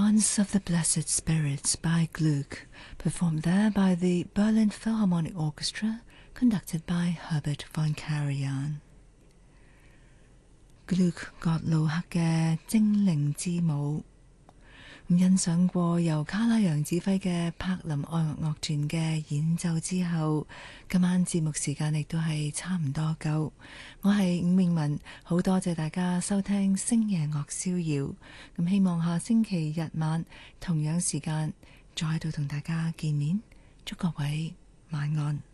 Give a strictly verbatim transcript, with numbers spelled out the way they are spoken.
Dance of the Blessed Spirits by Gluck, performed there by the Berlin Philharmonic Orchestra, conducted by Herbert von Karajan。 Gluck 葛魯克嘅精靈之舞，咁欣賞過由卡拉揚指揮嘅柏林愛樂樂團嘅演奏之後，今晚節目時間亦都係差唔多夠。我係伍詠雯，好多謝大家收聽星夜樂逍遙。咁希望下星期日晚同樣時間再喺度同大家見面，祝各位晚安。